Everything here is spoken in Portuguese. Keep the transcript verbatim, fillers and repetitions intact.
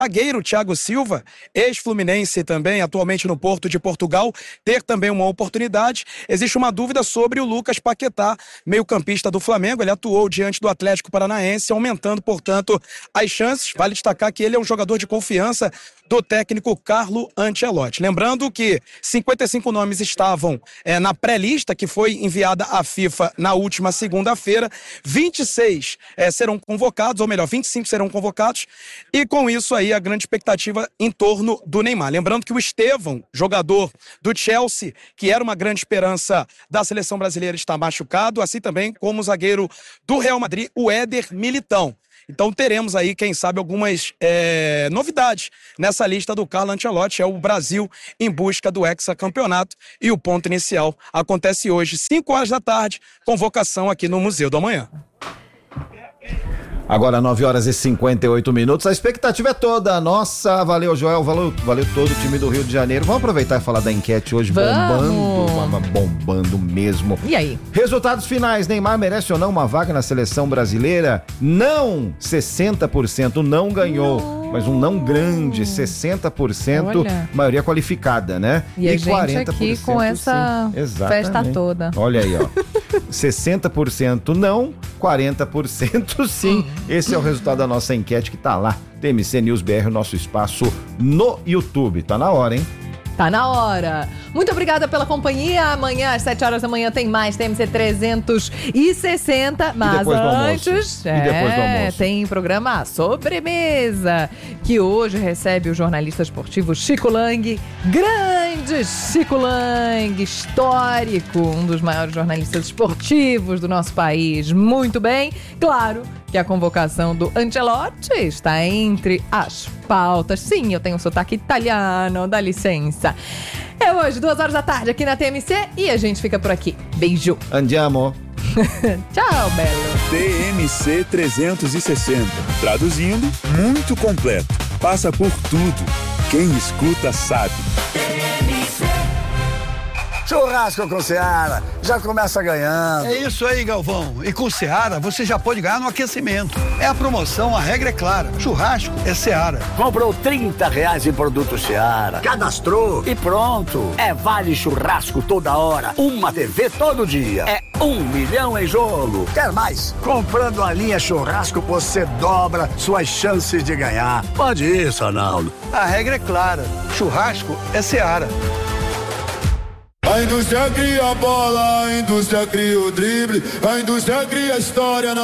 zagueiro Thiago Silva, ex-fluminense também, atualmente no Porto de Portugal, ter também uma oportunidade. Existe uma dúvida sobre o Lucas Paquetá, meio-campista do Flamengo. Ele atuou diante do Atlético Paranaense, aumentando, portanto, as chances. Vale destacar que ele é um jogador de confiança do técnico Carlo Ancelotti. Lembrando que cinquenta e cinco nomes estavam é, na pré-lista, que foi enviada à FIFA na última segunda-feira. vinte e seis é, serão convocados, ou melhor, vinte e cinco serão convocados, e com isso aí a grande expectativa em torno do Neymar. Lembrando que o Estevão, jogador do Chelsea, que era uma grande esperança da seleção brasileira, está machucado, assim também como o zagueiro do Real Madrid, o Éder Militão. Então teremos aí, quem sabe, algumas é, novidades nessa lista do Carlo Ancelotti. É o Brasil em busca do hexacampeonato, e o ponto inicial acontece hoje, cinco horas da tarde, convocação aqui no Museu do Amanhã. Agora nove horas e cinquenta e oito minutos, a expectativa é toda nossa. Valeu, Joel, valeu, valeu todo o time do Rio de Janeiro. Vamos aproveitar e falar da enquete hoje. Vamos. Bombando, bombando mesmo. E aí? Resultados finais: Neymar merece ou não uma vaga na seleção brasileira? Não, sessenta por cento não ganhou. Não. Mas um não grande, sessenta por cento, olha, maioria qualificada, né? E, e a gente quarenta por cento aqui com essa festa toda. Olha aí, ó. sessenta por cento não, quarenta por cento sim. Esse é o resultado da nossa enquete que tá lá. T M C News B R, o nosso espaço no YouTube. Tá na hora, hein? Tá na hora. Muito obrigada pela companhia. Amanhã, às sete horas da manhã, tem mais T M C trezentos e sessenta. Mas antes, é, e depois do almoço, tem programa Sobremesa, que hoje recebe o jornalista esportivo Chico Lang. Grande Chico Lang, histórico, um dos maiores jornalistas esportivos do nosso país. Muito bem. Claro que a convocação do Ancelotti está entre as pautas. Sim, eu tenho um sotaque italiano, dá licença. É hoje, duas horas da tarde, aqui na T M C, e a gente fica por aqui. Beijo. Andiamo. Tchau, Belo. T M C trezentos e sessenta. Traduzindo, muito completo. Passa por tudo. Quem escuta sabe. Churrasco com Seara, já começa ganhando. É isso aí, Galvão. E com Seara, você já pode ganhar no aquecimento. É a promoção, a regra é clara. Churrasco é Seara. Comprou trinta reais em produto Seara, cadastrou e pronto. É vale churrasco toda hora, uma T V todo dia. É um milhão em jogo. Quer mais? Comprando a linha churrasco, você dobra suas chances de ganhar. Pode isso, Arnaldo. A regra é clara. Churrasco é Seara. A indústria cria a bola, a indústria cria o drible, a indústria cria a história.